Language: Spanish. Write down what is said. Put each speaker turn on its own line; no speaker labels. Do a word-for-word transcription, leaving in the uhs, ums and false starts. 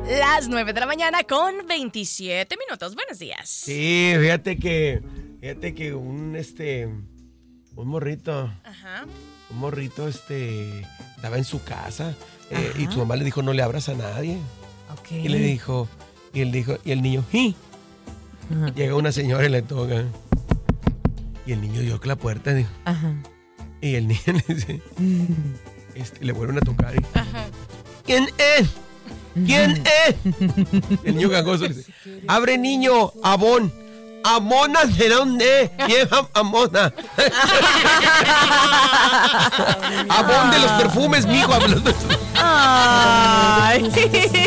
Las nueve de la mañana con veintisiete minutos. Buenos días.
Sí, fíjate que, fíjate que un, este, un morrito,
Ajá.
un morrito, este, estaba en su casa eh, y su mamá le dijo, no le abras a nadie.
Okay.
Y le dijo, y él dijo, y el niño, ¡sí!
Ajá.
Llega una señora y le toca. Y el niño dio que la puerta, dijo.
Ajá.
Y el niño le dice, este, le vuelven a tocar. Y,
Ajá.
¿quién es? ¿Quién es? El niño gangoso le dice, abre niño, Abón. Amona, ¿de dónde? Vieja Amona. Abón de los perfumes, mijo.
Ay.